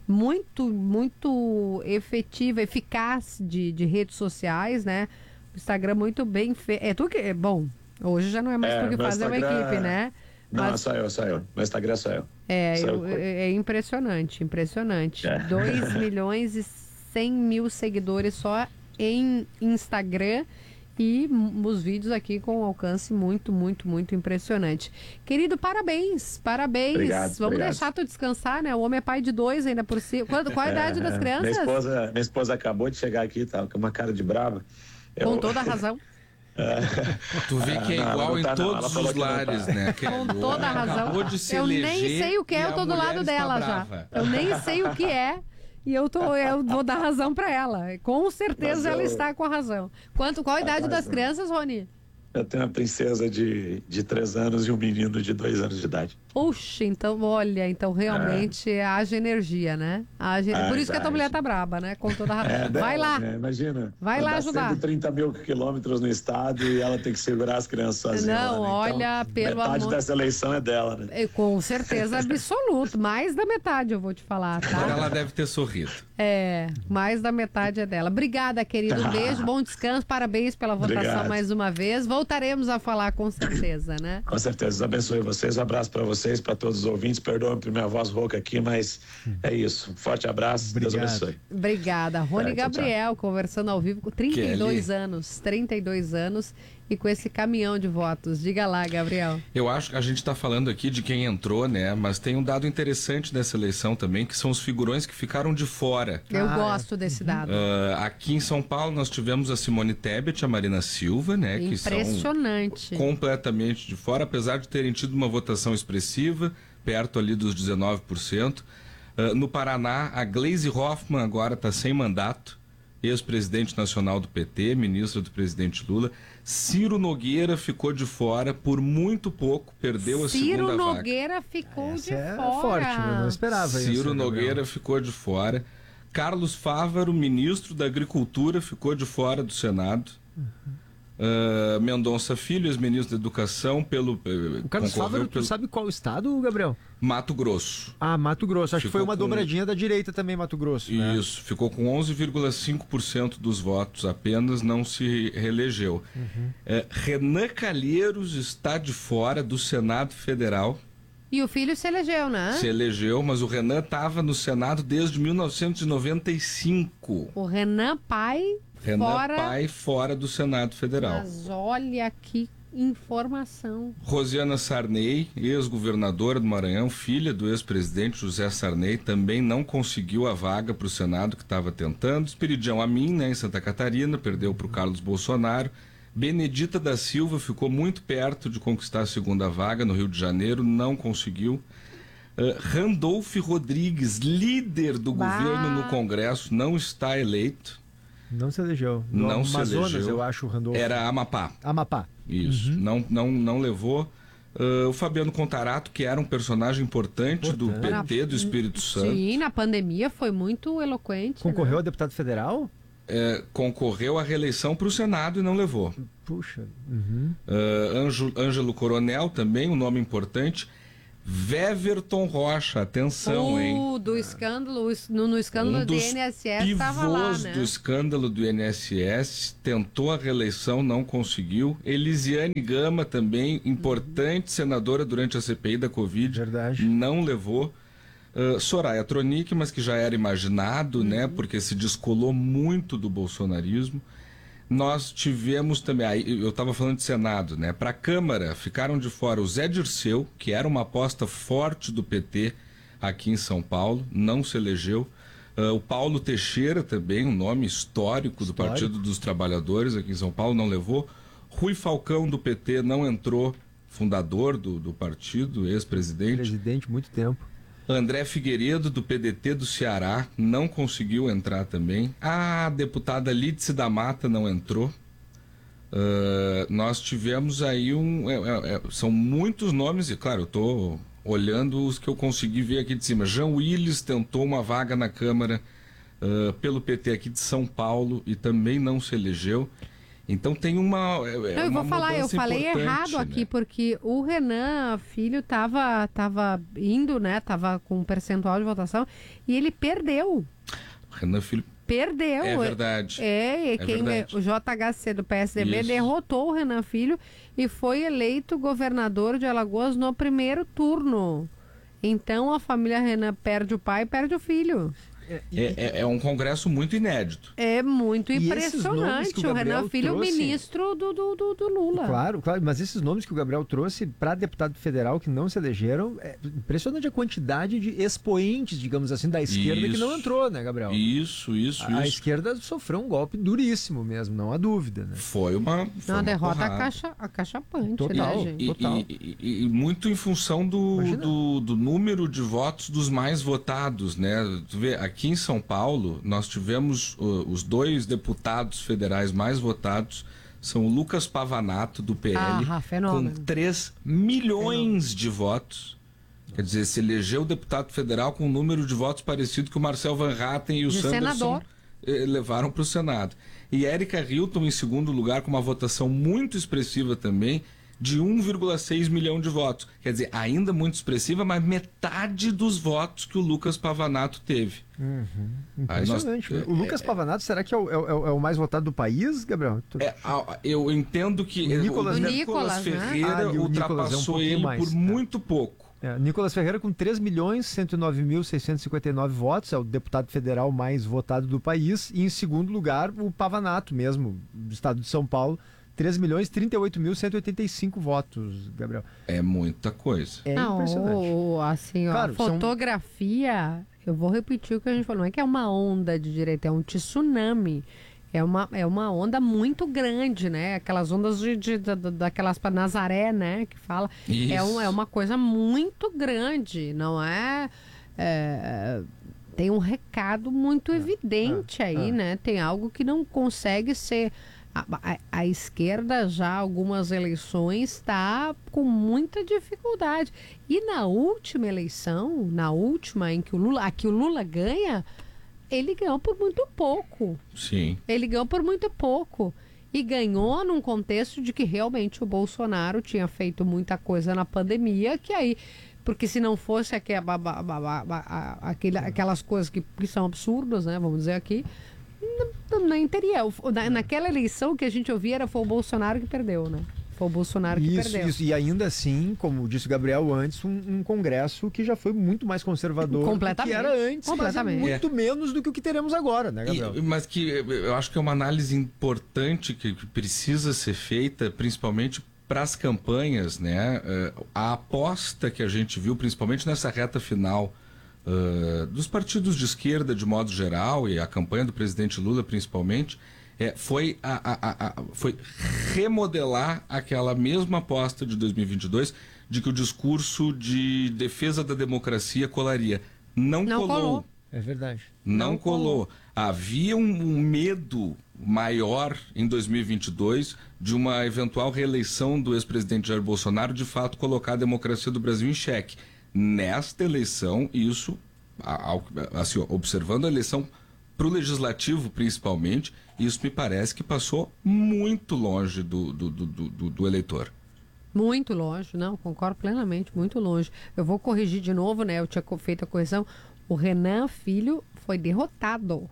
muito, muito efetiva, eficaz de, de redes sociais, né? O Instagram muito bem feito. É tu que... É bom, hoje já não é mais É, tu que meu faz, é uma Instagram- equipe, né? Não, Mas- só eu, só eu. Meu Instagram só eu. É, Só eu eu- que cuido. é impressionante, impressionante. É. dois milhões e cem mil seguidores só em Instagram e m- os vídeos aqui com um alcance muito, muito, muito impressionante. Querido, parabéns, parabéns. Obrigado, Vamos obrigado. deixar tu descansar, né? O homem é pai de dois ainda por si. Qual, qual a idade das É, crianças? Minha esposa, minha esposa acabou de chegar aqui, tá com uma cara de brava. Com Eu- toda a razão. Tu vê que é Ah, não, igual ela não em tá, não. Ela todos falou os que não lares, tá. né? Que Com o toda a homem razão. acabou de se Eu nem eleger sei o que e é, eu a tô do mulher lado está dela brava. já. Eu nem sei o que é. E eu, tô, eu vou dar razão pra ela. Com certeza Mas ela eu- está com a razão. Quanto, qual a idade Rapaz, das eu- crianças, Rony? Eu tenho uma princesa de, de três anos e um menino de dois anos de idade. Oxe, então, olha, então realmente haja energia, né? Haja... Ah, Por isso que a tua haja. mulher tá braba, né? Com toda a razão. É, Vai dela, lá. né? Imagina. Vai lá andar ajudar. cento e trinta mil quilômetros no estado e ela tem que segurar as crianças sozinha. Não, lá, né? olha, então, pelo metade amor- dessa eleição é dela, né? É, com certeza absoluta. Mais da metade, eu vou te falar, Agora tá? ela deve ter sorrido. É, mais da metade é dela. Obrigada, querido. Um beijo, bom descanso, parabéns pela votação Obrigado. mais uma vez. Voltaremos a falar com certeza, né? Com certeza. Deus abençoe vocês. Um abraço para vocês, para todos os ouvintes. Perdoem por minha voz rouca aqui, mas é isso. Um forte abraço. Deus Obrigado. abençoe. Obrigada. Rony É, tchau, tchau. Gabriel, conversando ao vivo com trinta e dois Kelly. anos. trinta e dois anos e com esse caminhão de votos. Diga lá, Gabriel. Eu acho que a gente está falando aqui de quem entrou, né? Mas tem um dado interessante dessa eleição também, que são os figurões que ficaram de fora. Eu Ah, é. gosto desse dado. Ah, aqui em São Paulo nós tivemos a Simone Tebet, a Marina Silva, né? Que são Impressionante. completamente de fora, apesar de terem tido uma votação expressiva, perto ali dos dezenove por cento. Uh, no Paraná, a Gleisi Hoffmann agora está sem mandato, ex-presidente nacional do P T, ministra do presidente Lula. Ciro Nogueira ficou de fora por muito pouco, perdeu a Ciro segunda vaga. Nogueira ficou Essa de é fora. forte, né? Não esperava isso. Ciro né, Nogueira Gabriel? ficou de fora. Carlos Fávaro, ministro da Agricultura, ficou de fora do Senado. Uh, Mendonça Filho, ex-ministro da Educação, pelo eh, O Carlos concorreu Fávaro, tu pelo sabe qual estado, Gabriel? Mato Grosso. Ah, Mato Grosso. Acho que Ficou foi uma com- dobradinha da direita também, Mato Grosso. Né? Isso, ficou com onze vírgula cinco por cento dos votos apenas, não se reelegeu. Eh, Renan Calheiros está de fora do Senado Federal, E o filho se elegeu, né? se elegeu, mas o Renan estava no Senado desde mil novecentos e noventa e cinco. O Renan Pai Renan fora. Pai fora do Senado Federal. Mas olha que informação. Rosiana Sarney, ex-governadora do Maranhão, filha do ex-presidente José Sarney, também não conseguiu a vaga para o Senado que estava tentando. Esperidião Amin, né, em Santa Catarina, perdeu para o Carlos Bolsonaro. Benedita da Silva ficou muito perto de conquistar a segunda vaga no Rio de Janeiro, não conseguiu. Uh, Randolph Rodrigues, líder do Bah. governo no Congresso, não está eleito. Não se elegeu. No Não se Amazonas, elegeu. eu acho, o Randolfo. Era Amapá. Amapá. Isso, não, não, não levou. Uh, o Fabiano Contarato, que era um personagem importante, do Importante. P T do Espírito Santo, Sim, na pandemia foi muito eloquente. Concorreu né? a deputado federal? é, concorreu à reeleição para o Senado e não levou. Puxa. Uhum. Uh, Ânjo- Ângelo Coronel, também um nome importante. Weverton Rocha, atenção, hein? O do escândalo, no, no escândalo Um do dos I N S S estava lá, pivôs né? do escândalo do I N S S, tentou a reeleição, não conseguiu. Elisiane Gama também, importante senadora durante a C P I da Covid, Verdade. não levou. Uh, Soraya Tronic, mas que já era imaginado, né? Porque se descolou muito do bolsonarismo. Nós tivemos também, aí eu estava falando de Senado, né? Para a Câmara ficaram de fora o Zé Dirceu, que era uma aposta forte do P T aqui em São Paulo, não se elegeu. Uh, o Paulo Teixeira também, um nome histórico do Histórico. Partido dos Trabalhadores aqui em São Paulo, não levou. Rui Falcão do P T não entrou, fundador do, do partido, ex-presidente. Presidente, muito tempo. André Figueiredo, do P D T do Ceará, não conseguiu entrar também. A deputada Lídice da Mata não entrou. Uh, nós tivemos aí um... é, é, é, são muitos nomes, e claro, eu estou olhando os que eu consegui ver aqui de cima. Jean Willis tentou uma vaga na Câmara uh, pelo P T aqui de São Paulo e também não se elegeu. Então tem uma. É, Não, eu uma vou falar, eu falei errado né? aqui, porque o Renan Filho tava, tava indo, né? Tava com um percentual de votação e ele perdeu. Renan Filho. Perdeu. É verdade. É, e é quem, verdade. o J H C do P S D B Isso. derrotou o Renan Filho e foi eleito governador de Alagoas no primeiro turno. Então a família Renan perde o pai e perde o filho. É, é, é um congresso muito inédito. É muito E esses nomes impressionante. que o O Renan Gabriel Filho, trouxe- o ministro do, do, do, do Lula. Claro, claro, mas esses nomes que o Gabriel trouxe para deputado federal que não se elegeram, é impressionante a quantidade de expoentes, digamos assim, da esquerda que Isso. não entrou, né, Gabriel? Isso, isso, A, a isso. esquerda sofreu um golpe duríssimo mesmo, não há dúvida, né? Foi uma. Foi Uma uma derrota porrada. acacha, acachapante, Total. né, gente? E, Total. e- e- e muito em função do, Imagina. do, do número de votos dos mais votados, né? Tu vê, aqui em São Paulo, nós tivemos uh, os dois deputados federais mais votados, são o Lucas Pavanato, do P L, Ah, fenômeno. com três milhões de votos. Quer dizer, se elegeu o deputado federal com um número de votos parecido que o Marcel Van Hatten e o De Sanderson senador. eh, levaram para o Senado. E Érica Hilton em segundo lugar, com uma votação muito expressiva também, de um vírgula seis milhão de votos. Quer dizer, ainda muito expressiva, mas metade dos votos que o Lucas Pavanato teve. Aí nós- Impressionante. é, o Lucas é, Pavanato, será que é o, é o- é o mais votado do país, Gabriel? Tu- É, a- eu entendo que O Nicolas, o né? Nicolas, né? Ferreira Ah, e o Nicolas é um ultrapassou pouquinho ele mais, por tá. muito pouco. É, Nicolas Ferreira com três milhões cento e nove mil seiscentos e cinquenta e nove votos, é o deputado federal mais votado do país. E em segundo lugar, o Pavanato mesmo, do estado de São Paulo, três milhões trinta e oito mil cento e oitenta e cinco votos, Gabriel. É muita coisa. É Não, impressionante. o- assim, ó, Claro, a são- fotografia, eu vou repetir o que a gente falou, não é que é uma onda de direita, é um tsunami. É uma, é uma onda muito grande, né? Aquelas ondas de, de, da- da- daquelas para Nazaré, né? Que fala. Isso. É, um, é uma coisa muito grande, não é, é, tem um recado muito evidente é, aí, é. né? Tem algo que não consegue ser. A, a- a esquerda já algumas eleições está com muita dificuldade. E na última eleição, na última em que o Lula, a que o Lula ganha, ele ganhou por muito pouco. Sim. Ele ganhou por muito pouco. E ganhou num contexto de que realmente o Bolsonaro tinha feito muita coisa na pandemia, que aí. Porque se não fosse aqu- a- a- a- a- a- aquele- aquelas coisas que, que são absurdas, né? Vamos dizer aqui, não, nem teria. O- na- naquela eleição que a gente ouvia era foi o Bolsonaro que perdeu, né? Foi o Bolsonaro que Isso, perdeu. isso. E ainda assim, como disse o Gabriel antes, um, um congresso que já foi muito mais conservador do Completamente. que era antes, mas é Completamente. muito menos do que o que teremos agora, né, Gabriel? E- mas que eu acho que é uma análise importante que, que precisa ser feita, principalmente para as campanhas, né? Eh, a aposta que a gente viu, principalmente nessa reta final, eh, dos partidos de esquerda de modo geral, e a campanha do presidente Lula principalmente, é, foi, a, a- a- a- foi remodelar aquela mesma aposta de dois mil e vinte e dois de que o discurso de defesa da democracia colaria. Não, Não colou. colou. É verdade. Não, Não colou. colou. Havia um, um medo maior em dois mil e vinte e dois de uma eventual reeleição do ex-presidente Jair Bolsonaro, de fato colocar a democracia do Brasil em xeque. Nesta eleição, isso, a- ao- assim, ó, observando a eleição para o legislativo principalmente, isso me parece que passou muito longe do, do, do, do- do eleitor. Muito longe, não, concordo plenamente, muito longe. Eu vou corrigir de novo, né? Eu tinha co- feito a correção. O Renan Filho foi derrotado.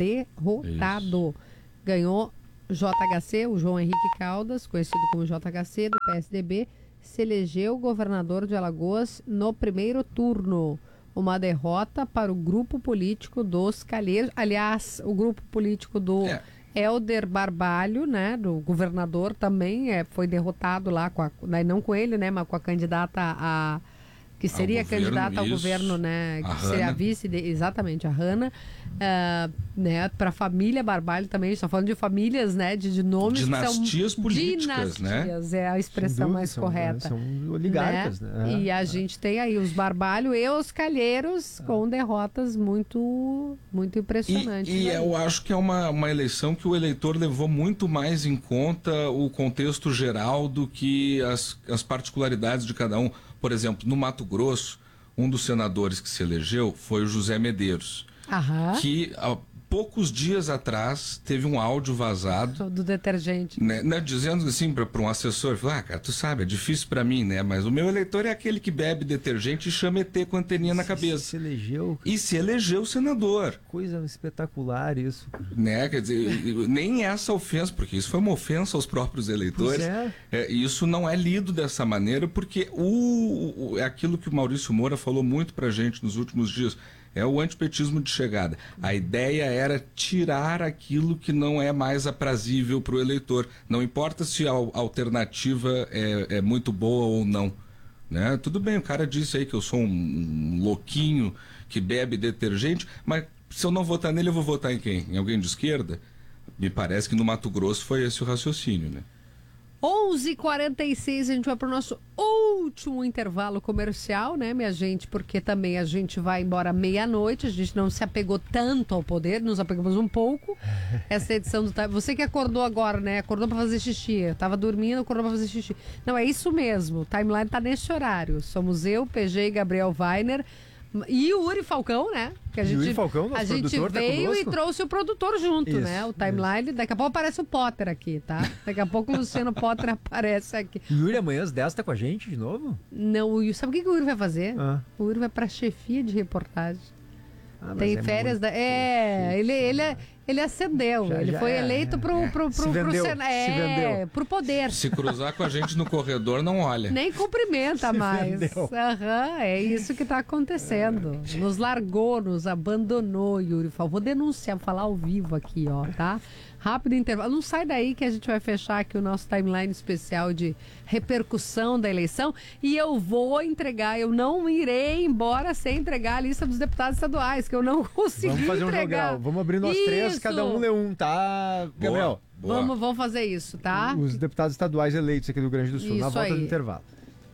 Derrotado. Ganhou J H C, o João Henrique Caldas, conhecido como J H C, do P S D B, se elegeu governador de Alagoas no primeiro turno. Uma derrota para o grupo político dos Calheiros. Aliás, o grupo político do É. Helder Barbalho, né, do governador também, é, foi derrotado lá, com a, daí não com ele, né, mas com a candidata a... que seria Ao governo, candidata ao isso. governo, né, que A seria a Hanna. vice, de, exatamente, a Hanna, ah, né, para a família Barbalho também, a gente está falando de famílias, né, de, de nomes Dinastias que são... políticas, né? Dinastias, é a expressão Sem dúvida, mais são, correta. São oligarcas, né? E É. a gente tem aí os Barbalho e os Calheiros com derrotas muito, muito impressionantes. E, e aí. eu acho que é uma, uma eleição que o eleitor levou muito mais em conta o contexto geral do que as, as particularidades de cada um. Por exemplo, no Mato Grosso, um dos senadores que se elegeu foi o José Medeiros, Aham. que a- poucos dias atrás teve um áudio vazado do detergente, né, né, dizendo assim para um assessor, falou, ah, cara, tu sabe, é difícil para mim, né, mas o meu eleitor é aquele que bebe detergente e chama E T com anteninha na cabeça. Se elegeu. E se elegeu senador. Coisa espetacular isso. Né, quer dizer, nem essa ofensa, porque isso foi uma ofensa aos próprios eleitores. É. É, isso não é lido dessa maneira, porque o, o, é aquilo que o Maurício Moura falou muito pra gente nos últimos dias. É o antipetismo de chegada. A ideia era tirar aquilo que não é mais aprazível para o eleitor. Não importa se a alternativa é, é muito boa ou não. Né? Tudo bem, o cara disse aí que eu sou um, um louquinho que bebe detergente, mas se eu não votar nele, eu vou votar em quem? Em alguém de esquerda? Me parece que no Mato Grosso foi esse o raciocínio, né? onze e quarenta e seis, a gente vai para o nosso último intervalo comercial, né, minha gente? Porque também a gente vai embora meia-noite, a gente não se apegou tanto ao poder, nos apegamos um pouco. Essa edição do... Você que acordou agora, né? Acordou para fazer xixi. Eu tava dormindo, acordou para fazer xixi. Não, é isso mesmo. O timeline tá nesse horário. Somos eu, P G e Gabriel Weiner. E o Uri Falcão, né? Que a gente, Yuri Falcão, nosso a gente produtor, veio tá e trouxe o produtor junto, isso, né? O timeline. Isso. Daqui a pouco aparece o Potter aqui, tá? Daqui a pouco o Luciano Potter aparece aqui. E o Yuri amanhã às dez tá com a gente de novo? Não, o Yuri, sabe o que, que o Yuri vai fazer? Ah. O Yuri vai pra chefia de reportagem. Ah, Tem é férias da. É, ele, ele, ele acendeu. Já, ele já foi é, eleito pro, é. pro, pro, se vendeu, pro Senado. É, pro poder. Se cruzar com a gente no corredor, não olha. Nem cumprimenta se mais. Aham, é isso que tá acontecendo. Nos largou, nos abandonou, Yuri. Vou denunciar, vou falar ao vivo aqui, ó, tá? Rápido intervalo. Não sai daí que a gente vai fechar aqui o nosso timeline especial de repercussão da eleição. E eu vou entregar, eu não irei embora sem entregar a lista dos deputados estaduais, que eu não consegui Vamos fazer entregar. um jogral. Vamos abrir nós isso. três, cada um lê um, tá, Gabriel? Boa. Vamos, vamos fazer isso, tá? Os deputados estaduais eleitos aqui do Rio Grande do Sul, isso na volta aí. do intervalo.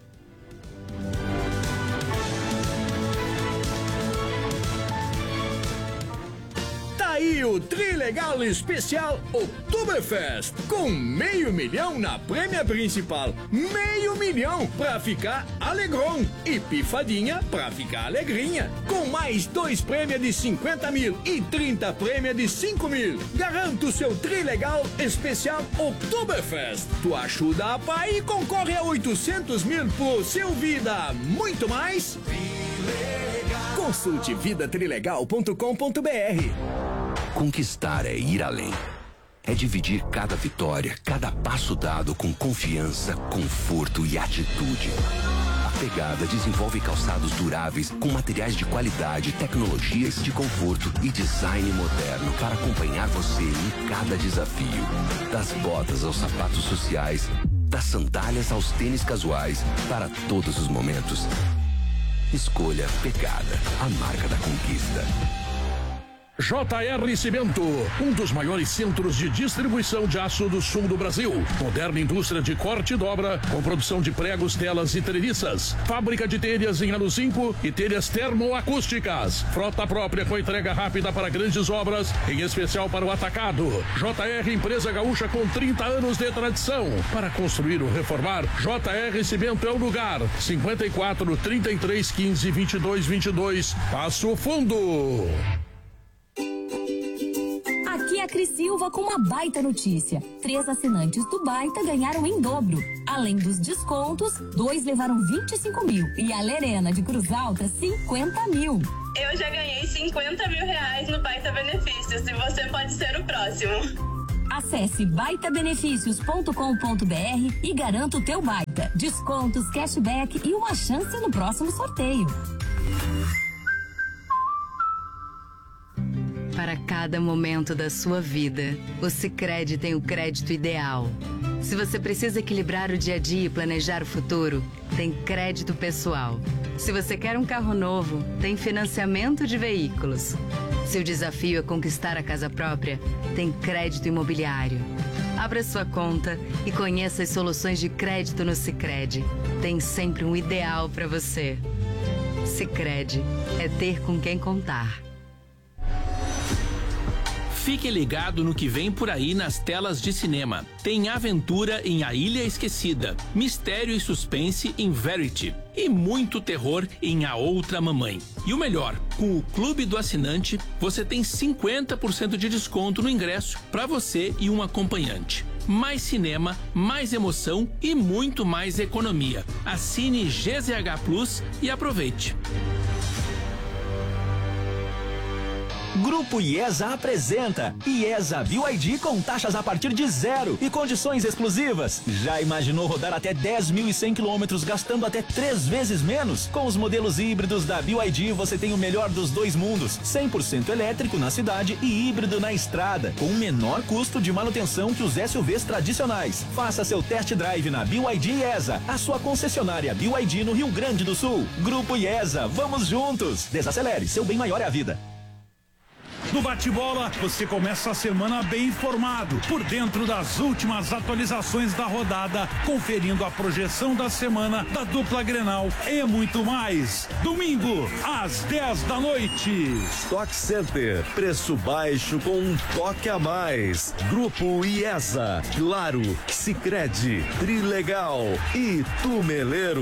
E o Trilegal Especial Oktoberfest, com meio milhão na prêmia principal, meio milhão pra ficar alegron e pifadinha pra ficar alegrinha, com mais dois prêmios de cinquenta mil e trinta prêmios de cinco mil. Garanta o seu Trilegal Especial Oktoberfest. Tu ajuda a pai e concorre a oitocentos mil por seu vida. Muito mais? Trilegal. Consulte vida trilegal ponto com ponto b r. Conquistar é ir além. É dividir cada vitória, cada passo dado com confiança, conforto e atitude. A Pegada desenvolve calçados duráveis com materiais de qualidade, tecnologias de conforto e design moderno para acompanhar você em cada desafio. Das botas aos sapatos sociais, das sandálias aos tênis casuais, para todos os momentos. Escolha Pegada, a marca da conquista. J R Cimento, um dos maiores centros de distribuição de aço do sul do Brasil. Moderna indústria de corte e dobra, com produção de pregos, telas e treliças. Fábrica de telhas em alu cinco e telhas termoacústicas. Frota própria com entrega rápida para grandes obras, em especial para o atacado. J R Empresa Gaúcha com trinta anos de tradição. Para construir ou reformar, J R Cimento é o lugar. cinquenta e quatro, trinta e três, quinze, vinte e dois, vinte e dois. Passo Fundo. Aqui é a Cris Silva com uma baita notícia. Três assinantes do Baita ganharam em dobro. Além dos descontos, dois levaram vinte e cinco mil e a Lerena de Cruz Alta cinquenta mil. Eu já ganhei cinquenta mil reais no Baita Benefícios e você pode ser o próximo. Acesse baita benefícios ponto com ponto b r e garanta o teu Baita. Descontos, cashback e uma chance no próximo sorteio. Para cada momento da sua vida, o Sicredi tem o crédito ideal. Se você precisa equilibrar o dia a dia e planejar o futuro, tem crédito pessoal. Se você quer um carro novo, tem financiamento de veículos. Se o desafio é conquistar a casa própria, tem crédito imobiliário. Abra sua conta e conheça as soluções de crédito no Sicredi. Tem sempre um ideal para você. Sicredi é ter com quem contar. Fique ligado no que vem por aí nas telas de cinema. Tem aventura em A Ilha Esquecida, mistério e suspense em Verity e muito terror em A Outra Mamãe. E o melhor, com o Clube do Assinante, você tem cinquenta por cento de desconto no ingresso para você e um acompanhante. Mais cinema, mais emoção e muito mais economia. Assine G Z H Plus e aproveite. Grupo IESA apresenta IESA B Y D com taxas a partir de zero e condições exclusivas. Já imaginou rodar até dez mil e cem quilômetros gastando até três vezes menos? Com os modelos híbridos da B Y D você tem o melhor dos dois mundos, cem por cento elétrico na cidade e híbrido na estrada, com o menor custo de manutenção que os S U Vs tradicionais. Faça seu test drive na B Y D IESA, a sua concessionária B Y D no Rio Grande do Sul. Grupo IESA, vamos juntos! Desacelere, seu bem maior é a vida. No Bate-Bola, você começa a semana bem informado, por dentro das últimas atualizações da rodada, conferindo a projeção da semana da dupla Grenal e muito mais. Domingo, às dez da noite. Stock Center, preço baixo com um toque a mais. Grupo IESA, Claro, Sicredi, Trilegal e Tumeleiro.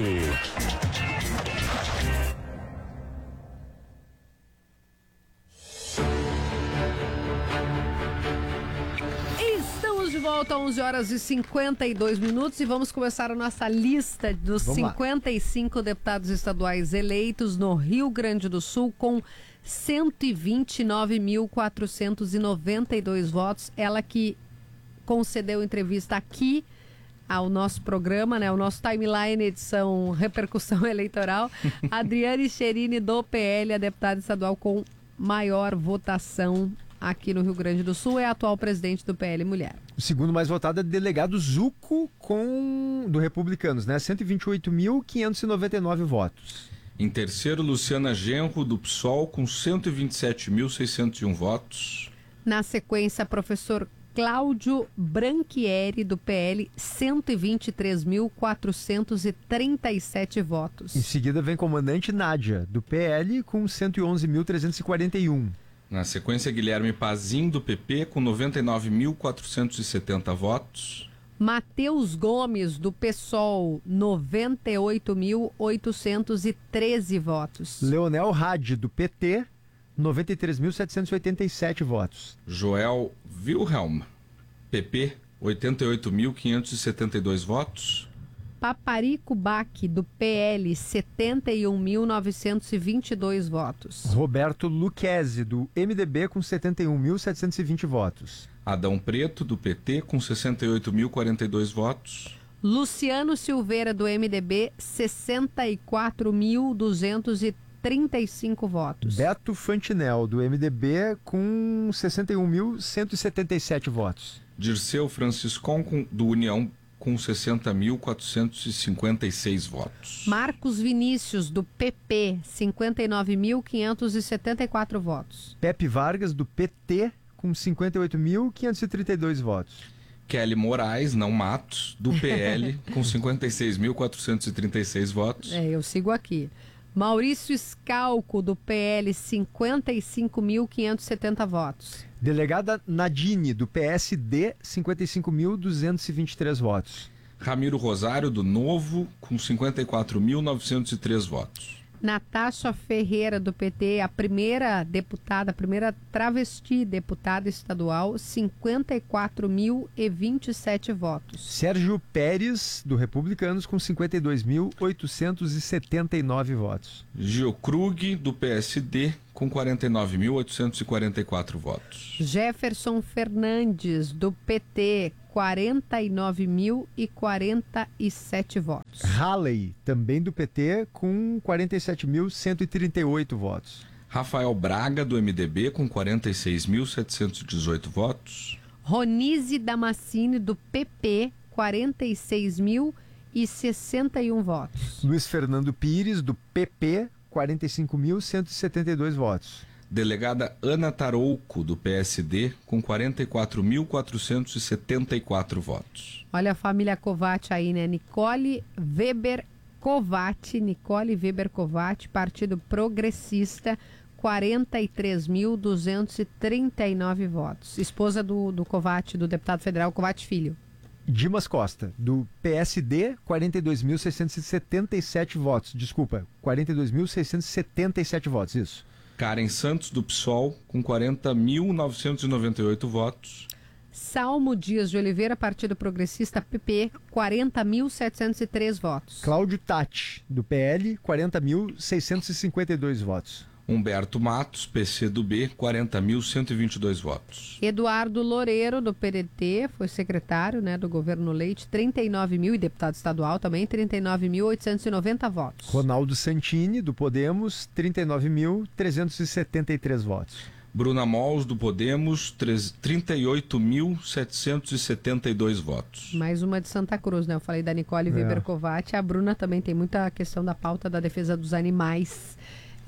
De volta, onze horas e cinquenta e dois minutos, e vamos começar a nossa lista dos vamos cinquenta e cinco lá. Deputados estaduais eleitos no Rio Grande do Sul com cento e vinte e nove mil quatrocentos e noventa e dois votos. Ela que concedeu entrevista aqui ao nosso programa, né, o nosso Timeline edição Repercussão Eleitoral. Adriane Cherini do P L, a deputada estadual com maior votação aqui no Rio Grande do Sul, é a atual presidente do P L Mulher. O segundo mais votado é delegado Zuco com do Republicanos, né? cento e vinte e oito mil quinhentos e noventa e nove votos. Em terceiro, Luciana Genro do P SOL com cento e vinte e sete mil seiscentos e um votos. Na sequência, professor Cláudio Branchieri do P L, cento e vinte e três mil quatrocentos e trinta e sete votos. Em seguida vem comandante Nádia do P L com cento e onze mil trezentos e quarenta e um. Na sequência, Guilherme Pazin, do P P, com noventa e nove mil quatrocentos e setenta votos. Matheus Gomes, do P SOL, noventa e oito mil oitocentos e treze votos. Leonel Hadi, do P T, noventa e três mil setecentos e oitenta e sete votos. Joel Wilhelm, P P, oitenta e oito mil quinhentos e setenta e dois votos. Paparico Bac, do P L, setenta e um mil novecentos e vinte e dois votos. Roberto Luquezzi, do M D B, com setenta e um mil setecentos e vinte votos. Adão Preto, do P T, com sessenta e oito mil quarenta e dois votos. Luciano Silveira, do M D B, sessenta e quatro mil duzentos e trinta e cinco votos. Beto Fantinel, do M D B, com sessenta e um mil cento e setenta e sete votos. Dirceu Franciscon, do União, com sessenta mil quatrocentos e cinquenta e seis votos. Marcos Vinícius, do P P, cinquenta e nove mil quinhentos e setenta e quatro votos. Pepe Vargas, do P T, com cinquenta e oito mil quinhentos e trinta e dois votos. Kelly Moraes, não Matos, do P L, com cinquenta e seis mil quatrocentos e trinta e seis votos. É, eu sigo aqui. Maurício Scalco, do P L, cinquenta e cinco mil quinhentos e setenta votos. Delegada Nadine, do P S D, cinquenta e cinco mil duzentos e vinte e três votos. Ramiro Rosário, do Novo, com cinquenta e quatro mil novecentos e três votos. Natasha Ferreira, do P T, a primeira deputada, a primeira travesti deputada estadual, cinquenta e quatro mil e vinte e sete votos. Sérgio Pérez, do Republicanos, com cinquenta e dois mil oitocentos e setenta e nove votos. Gil Krug, do P S D, com quarenta e nove mil oitocentos e quarenta e quatro votos. Jefferson Fernandes, do P T, quarenta e nove mil e quarenta e sete votos. Halley, também do P T, com quarenta e sete mil cento e trinta e oito votos. Rafael Braga, do M D B, com quarenta e seis mil setecentos e dezoito votos. Ronise Damascene, do P P, quarenta e seis mil e sessenta e um votos. Luiz Fernando Pires, do P P, quarenta e cinco mil cento e setenta e dois votos. Delegada Ana Tarouco, do P S D, com quarenta e quatro mil quatrocentos e setenta e quatro votos. Olha a família Covatti aí, né? Nicole Weber Covatti, Nicole Weber Covatti, Partido Progressista, quarenta e três mil duzentos e trinta e nove votos. Esposa do, do Covatti, do deputado federal Covatti Filho. Dimas Costa, do P S D, quarenta e dois mil seiscentos e setenta e sete votos. Desculpa, quarenta e dois mil seiscentos e setenta e sete votos, isso. Karen Santos, do P SOL, com quarenta mil novecentos e noventa e oito votos. Salmo Dias de Oliveira, Partido Progressista, P P, quarenta mil setecentos e três votos. Cláudio Tatti, do P L, quarenta mil seiscentos e cinquenta e dois votos. Humberto Matos, P C do B, quarenta mil cento e vinte e dois votos. Eduardo Loureiro, do P D T, foi secretário, né, do governo Leite, trinta e nove mil, e deputado estadual também, trinta e nove mil oitocentos e noventa votos. Ronaldo Santini, do Podemos, trinta e nove mil trezentos e setenta e três votos. Bruna Mols, do Podemos, trinta e oito mil setecentos e setenta e dois votos. Mais uma de Santa Cruz, né? Eu falei da Nicole Weber É. Covatti. A Bruna também tem muita questão da pauta da defesa dos animais.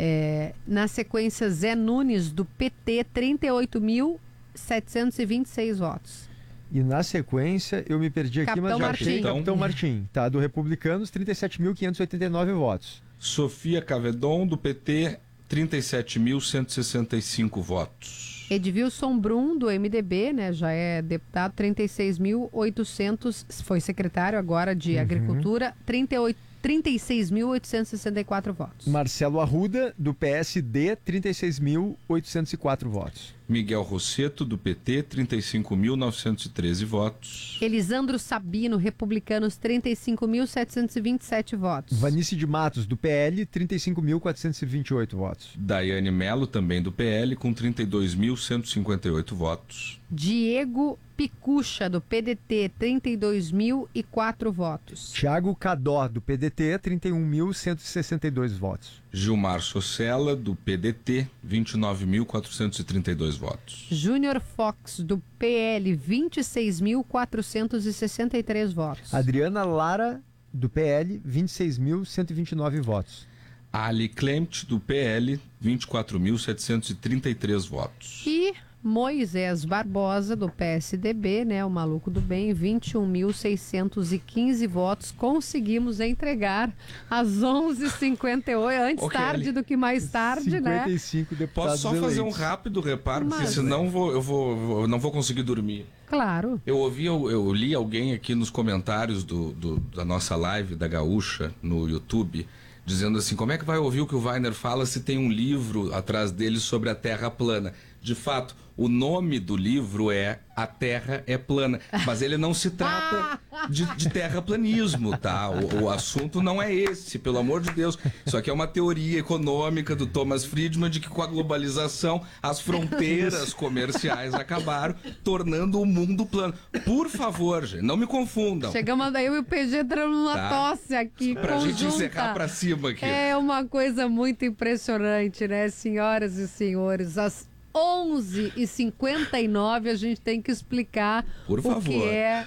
É, na sequência, Zé Nunes, do P T, trinta e oito mil setecentos e vinte e seis votos. E na sequência, eu me perdi aqui, Capitão mas já achei. Martim. Capitão Martim, tá? Do Republicanos, trinta e sete mil quinhentos e oitenta e nove votos. Sofia Cavedon, do P T, trinta e sete mil cento e sessenta e cinco votos. Edvilson Brum, do M D B, né? Já é deputado, trinta e seis mil oitocentos, foi secretário agora de Uhum. Agricultura, trinta e oito trinta e seis mil oitocentos e sessenta e quatro votos. Marcelo Arruda, do P S D, trinta e seis mil oitocentos e quatro votos. Miguel Rosseto, do P T, trinta e cinco mil novecentos e treze votos. Elisandro Sabino, Republicanos, trinta e cinco mil setecentos e vinte e sete votos. Vanice de Matos, do P L, trinta e cinco mil quatrocentos e vinte e oito votos. Daiane Melo, também do P L, com trinta e dois mil cento e cinquenta e oito votos. Diego Picucha, do P D T, trinta e dois mil e quatro votos. Tiago Cadó, do P D T, trinta e um mil cento e sessenta e dois votos. Gilmar Socella, do P D T, vinte e nove mil quatrocentos e trinta e dois votos. Júnior Fox, do P L, vinte e seis mil quatrocentos e sessenta e três votos. Adriana Lara, do P L, vinte e seis mil cento e vinte e nove votos. Ali Clemente, do P L, vinte e quatro mil setecentos e trinta e três votos. E Moisés Barbosa, do P S D B, né, o maluco do bem, vinte e um mil seiscentos e quinze votos. Conseguimos entregar às onze e cinquenta e oito, antes Ok, tarde Ali. do que mais tarde, cinquenta e né? cinco deputados Posso só fazer um eleitos. rápido reparo, porque Mas- senão vou, eu, vou, eu não vou conseguir dormir. Claro. Eu ouvi, eu, eu li alguém aqui nos comentários do, do- da nossa live da Gaúcha no YouTube, dizendo assim, como é que vai ouvir o que o Weiner fala se tem um livro atrás dele sobre a Terra plana? De fato, o nome do livro é A Terra é Plana, mas ele não se trata de, de terraplanismo, tá? O, o assunto não é esse, pelo amor de Deus. Isso aqui é uma teoria econômica do Thomas Friedman de que com a globalização as fronteiras comerciais acabaram, tornando o mundo plano. Por favor, gente, não me confundam. Chegamos daí eu e o P G entrando numa Tá. tosse aqui, Pra conjunta. gente encerrar pra cima aqui. É uma coisa muito impressionante, né, senhoras e senhores? Às onze e cinquenta e nove a gente tem que explicar Por o favor. que é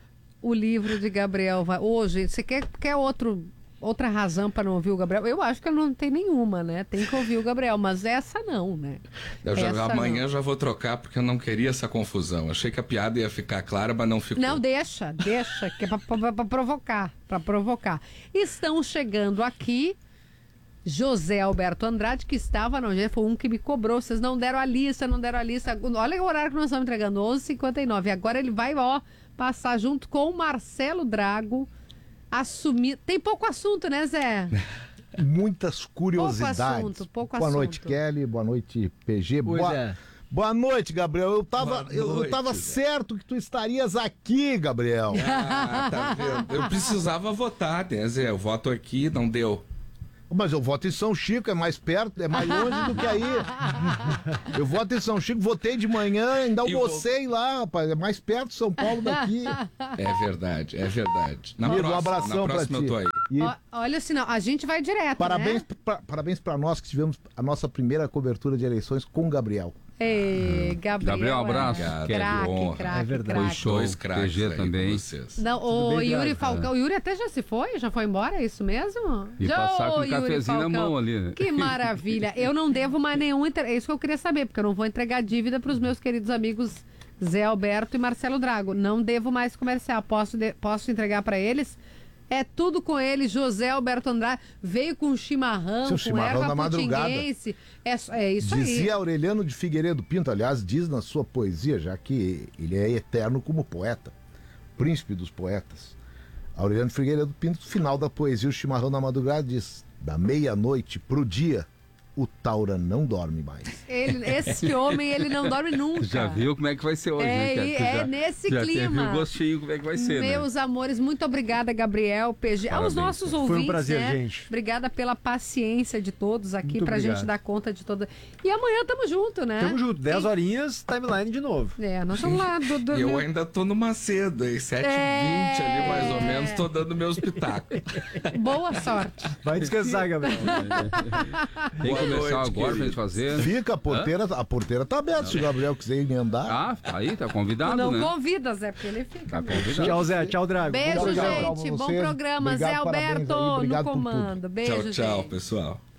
o livro de Gabriel. Va- Ô, gente, você quer, quer outro, outra razão para não ouvir o Gabriel? Eu acho que não tem nenhuma, né? Tem que ouvir o Gabriel, mas essa não, né? Eu já, Essa amanhã não. já vou trocar porque eu não queria essa confusão. Achei que a piada ia ficar clara, mas não ficou. Não, deixa, deixa, que é para provocar, para provocar. Estão chegando aqui José Alberto Andrade, que estava no dia, foi um que me cobrou, vocês não deram a lista, não deram a lista. Olha o horário que nós estamos entregando, onze e cinquenta e nove. E agora ele vai, ó, passar junto com o Marcelo Drago, assumir... Tem pouco assunto, né, Zé? Muitas curiosidades. Pouco assunto, pouco Boa assunto. noite, Kelly. Boa noite, P G. Pois Boa... é. Boa noite, Gabriel. Eu tava, Boa eu, eu noite, tava Zé. certo que tu estarias aqui, Gabriel. Ah, tá vendo? Eu precisava votar, né, Zé? Eu voto aqui, não deu. Mas eu voto em São Chico, é mais perto, é mais longe do que aí. Eu voto em São Chico, votei de manhã, ainda E almocei lá, rapaz. É mais perto de São Paulo daqui. É verdade, é verdade. Na Querido, um próxima, abração na pra próxima ti. eu tô aí. E Ó, olha o sinal, a gente vai direto, parabéns, né? pra, parabéns pra nós que tivemos a nossa primeira cobertura de eleições com o Gabriel. Ei, Gabriel. Gabriel, abraço. É, Que craque, honra. craque, É verdade. craque. Show. Dois craques P G aí também. com vocês. Não, Tudo o bem, Yuri Drago? Falcão. O Yuri até já se foi? Já foi embora? É isso mesmo? E Já, passar com ô, um Yuri cafezinho na Falcão. mão ali, né? Que maravilha. Eu não devo mais nenhum... Inter... É isso que eu queria saber, porque eu não vou entregar dívida para os meus queridos amigos Zé Alberto e Marcelo Drago. Não devo mais comercial. Posso, de... Posso entregar para eles? É tudo com ele, José Alberto Andrade. Veio com chimarrão, Seu com chimarrão erva da madrugada. putinguense. É, é isso Dizia aí. Dizia Aureliano de Figueiredo Pinto, aliás, diz na sua poesia, já que ele é eterno como poeta, príncipe dos poetas. Aureliano de Figueiredo Pinto, final da poesia, o chimarrão da madrugada, diz: da meia-noite pro dia, o Taura não dorme mais. Ele, esse homem, ele não dorme nunca. Já viu como é que vai ser hoje, é, né? É, já, é nesse já clima. Já viu o gostinho como é que vai ser, Meus né? amores, muito obrigada, Gabriel, P G. Aos nossos ouvintes, Foi um prazer, né? gente. Obrigada pela paciência de todos aqui, Muito pra obrigado. gente dar conta de toda... E amanhã tamo junto, né? Tamo junto, dez horinhas, timeline de novo. É, nós estamos lá. Do, do, Eu do... ainda tô numa seda, aí sete e vinte É. ali mais ou menos, tô dando meus pitacos. Boa sorte. Vai descansar, Gabriel. Tem que Boa começar noite, agora pra querido. gente fazer. Fica, a porteira, a porteira tá aberta, se o Gabriel quiser emendar. Ah, aí, tá convidado, Não né? convida, Zé, porque ele fica. Tá mesmo. convidado. Tchau, Zé. Tchau, Drago. Beijo, Bom programa pra gente. Bom vocês. programa. Obrigado, Zé parabéns Alberto aí, no obrigado por tudo. comando. Beijo, Tchau, tchau, gente. pessoal.